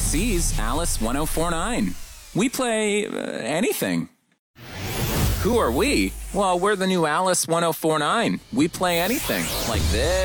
KC's Alice 1049. We play anything. Who are we? Well, we're the new Alice 1049. We play anything like this.